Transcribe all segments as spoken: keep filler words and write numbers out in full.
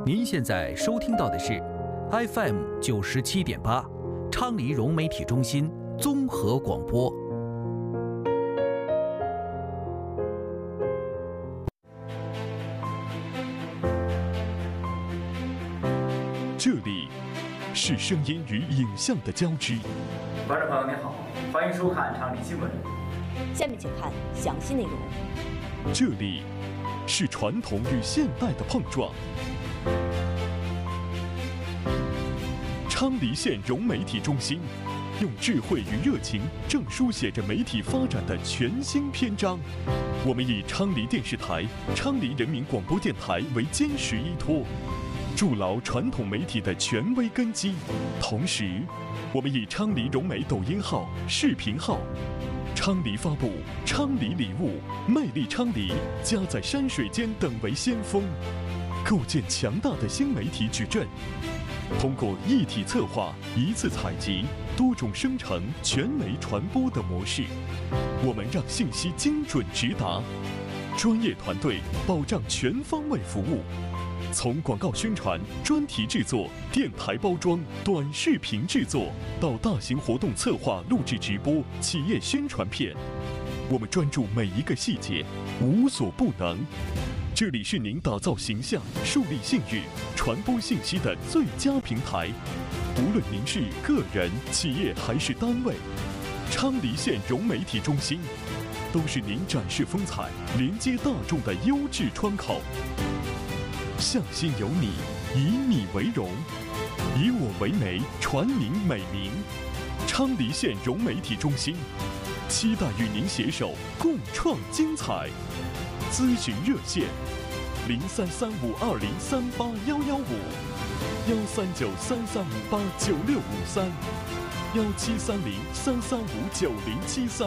您现在收听到的是 F M 九十七点八，昌黎融媒体中心综合广播。 这里是声音与影像的交织。 观众朋友您好，欢迎收看昌黎新闻。 下面请看详细内容。 这里是传统与现代的碰撞。昌黎县融媒体中心用智慧与热情，正书写着媒体发展的全新篇章。我们以昌黎电视台、昌黎人民广播电台为坚实依托，筑牢传统媒体的权威根基。同时，我们以昌黎融媒抖音号、视频号、昌黎发布、昌黎礼物、魅力昌黎、家在山水间等为先锋，构建强大的新媒体矩阵。通过一体策划、一次采集、多种生成、全媒传播的模式，我们让信息精准直达，专业团队保障全方位服务。从广告宣传、专题制作、电台包装、短视频制作，到大型活动策划、录制直播、企业宣传片，我们专注每一个细节，无所不能。这里是您打造形象、树立信誉、传播信息的最佳平台。无论您是个人、企业还是单位，昌黎县融媒体中心都是您展示风采、连接大众的优质窗口。向心有你，以你为荣，以我为媒，传您美名。昌黎县融媒体中心，期待与您携手共创精彩。咨询热线：零三三五二零三八幺幺五，幺三九三三五八九六五三，幺七三零三三五九零七三。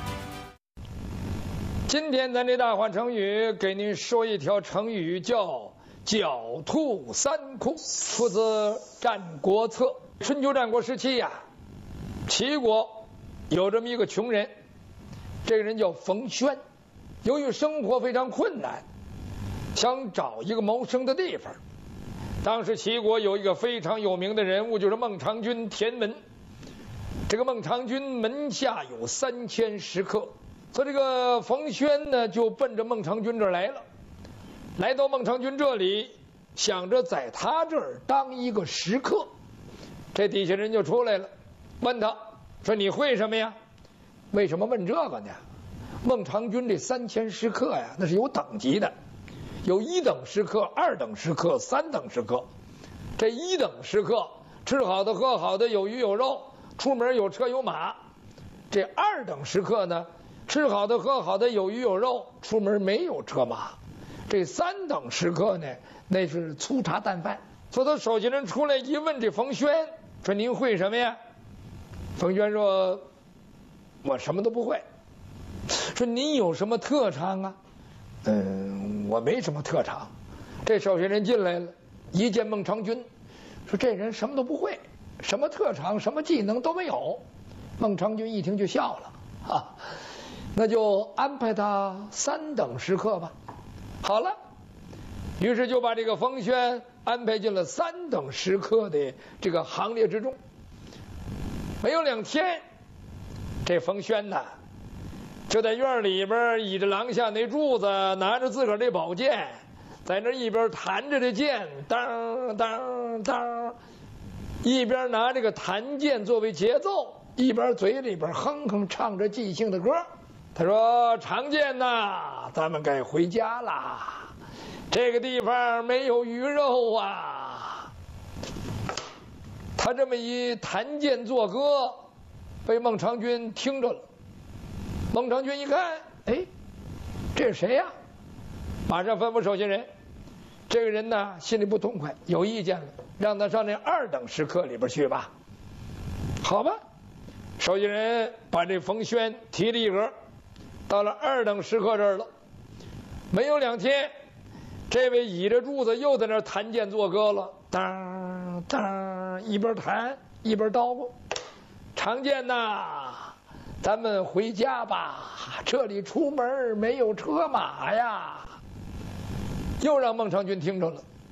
今天咱这大话成语给您说一条成语，叫狡兔三窟，出自《战国策》。春秋战国时期呀、啊，齐国有这么一个穷人，这个人叫冯轩。由于生活非常困难，想找一个谋生的地方。当时齐国有一个非常有名的人物，就是孟尝君田文。这个孟尝君门下有三千食客，所以这个冯轩呢就奔着孟尝君这儿来了。来到孟尝君这里，想着在他这儿当一个食客。这底下人就出来了，问他说：“你会什么呀？”为什么问这个呢？孟尝君这三千食客呀，那是有等级的，有一等食客、二等食客、三等食客。这一等食客吃好的、喝好的，有鱼有肉，出门有车有马。这二等食客呢，吃好的、喝好的，有鱼有肉，出门没有车马。这三等食客呢，那是粗茶淡饭。所以他手下人出来一问这冯轩，说：“您会什么呀？”冯轩说：“我什么都不会。”说：“您有什么特长啊？”“嗯，我没什么特长。”这手下人进来了，一见孟尝君，说：“这人什么都不会，什么特长、什么技能都没有。”孟尝君一听就笑了，啊，那就安排他三等食客吧。好了，于是就把这个冯轩安排进了三等食客的这个行列之中。没有两天，这冯轩呐，就在院里边倚着廊下那柱子，拿着自个儿这宝剑，在那一边弹着这剑，当当当，一边拿这个弹剑作为节奏，一边嘴里边哼哼唱着即兴的歌。他说：“常见呐，咱们该回家啦，这个地方没有鱼肉啊。”他这么一弹剑作歌，被孟尝君听着了。孟尝君一看，哎，这是谁呀？马上吩咐手下人，这个人呢心里不痛快，有意见了，让他上那二等食客里边去吧。好吧，手下人把这冯轩提了一格，到了二等食客这儿了。没有两天，这位倚着柱子又在那弹剑作歌了，当当，一边弹一边叨咕：“常见呐，咱们回家吧，这里出门没有车马呀。”又让孟尝君听着了。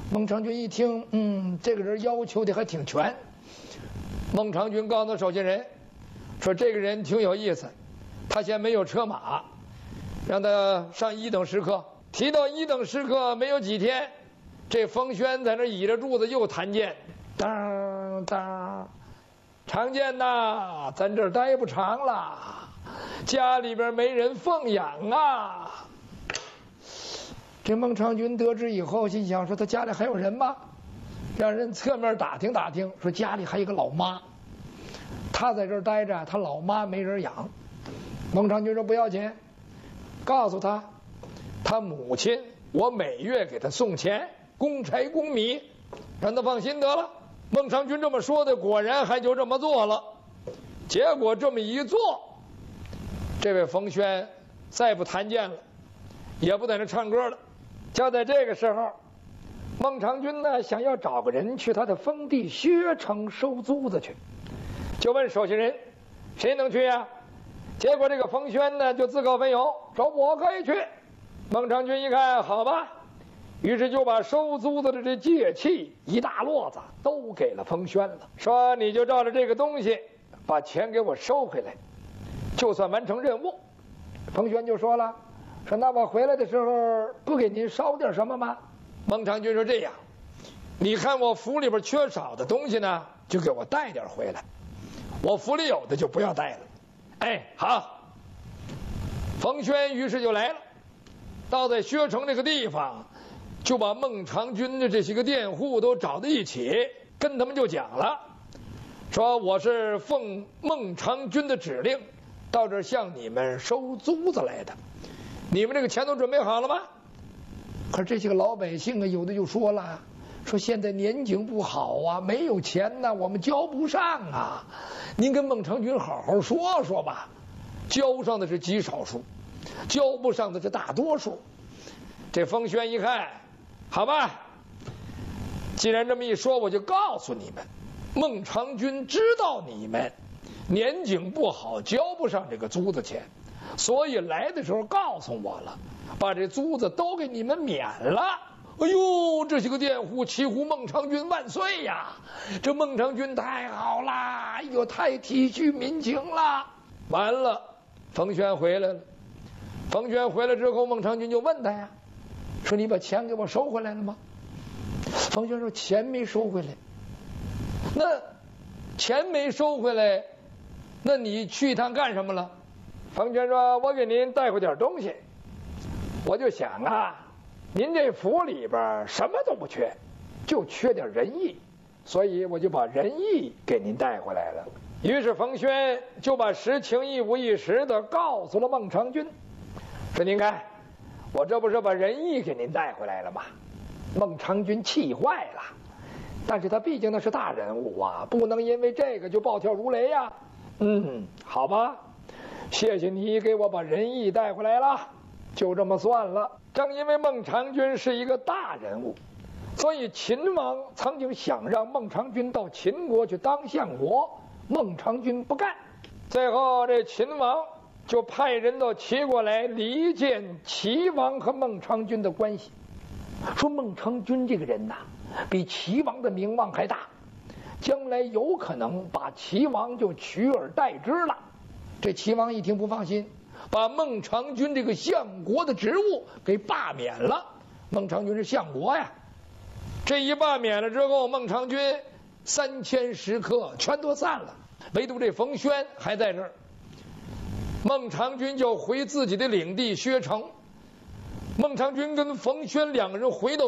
孟尝君一听，嗯，这个人要求的还挺全。孟尝君告诉守信人，说这个人挺有意思，他先没有车马，让他上一等食客。提到一等食客没有几天，这冯轩在那倚着柱子又弹剑，当当，常见呐，咱这儿待不长了，家里边没人奉养啊。这孟尝君得知以后，心想说他家里还有人吗？让人侧面打听打听，说家里还有一个老妈，他在这儿待着，他老妈没人养。孟尝君说不要紧，告诉他，他母亲我每月给他送钱，供柴供米，让他放心得了。孟尝君这么说的，果然还就这么做了。结果这么一做，这位冯轩再不弹剑了，也不在那唱歌了。就在这个时候，孟尝君呢想要找个人去他的封地薛城收租子去，就问守信人谁能去呀？结果这个冯轩呢就自告奋勇说我可以去。孟尝君一看好吧，于是就把收租子的这借器一大摞子都给了冯轩了，说你就照着这个东西把钱给我收回来，就算完成任务。冯轩就说了，说那我回来的时候不给您捎点什么吗？孟尝君说这样，你看我府里边缺少的东西呢，就给我带点回来，我府里有的就不要带了。哎，好。冯轩于是就来了，到在薛城这个地方，就把孟尝君的这些个佃户都找在一起，跟他们就讲了，说我是奉孟尝君的指令到这儿向你们收租子来的，你们这个钱都准备好了吗？可是这些个老百姓啊，有的就说了，说现在年景不好啊，没有钱呢，我们交不上啊，您跟孟尝君好好说说吧。交上的是极少数，交不上的是大多数。这冯轩一看，好吧，既然这么一说，我就告诉你们，孟尝君知道你们年景不好，交不上这个租子钱，所以来的时候告诉我了，把这租子都给你们免了。哎呦，这些个佃户齐呼孟尝君万岁呀！这孟尝君太好啦，哎呦，太体恤民情了。完了，冯轩回来了。冯轩回来之后，孟尝君就问他呀，说你把钱给我收回来了吗？冯轩说钱没收回来。那钱没收回来，那你去一趟干什么了？冯轩说我给您带回点东西，我就想啊，您这府里边什么都不缺，就缺点仁义，所以我就把仁义给您带回来了。于是冯轩就把实情一五一十的告诉了孟尝君，说您看，我这不是把仁义给您带回来了吗？孟尝君气坏了，但是他毕竟那是大人物啊，不能因为这个就暴跳如雷呀、啊。嗯，好吧，谢谢你给我把仁义带回来了，就这么算了。正因为孟尝君是一个大人物，所以秦王曾经想让孟尝君到秦国去当相国，孟尝君不干。最后这秦王就派人到齐国来离间齐王和孟尝君的关系，说孟尝君这个人呐，比齐王的名望还大，将来有可能把齐王就取而代之了。这齐王一听不放心，把孟尝君这个相国的职务给罢免了。孟尝君是相国呀，这一罢免了之后，孟尝君三千食客全都散了，唯独这冯轩还在这儿。孟尝君就回自己的领地薛城，孟尝君跟冯轩两个人回到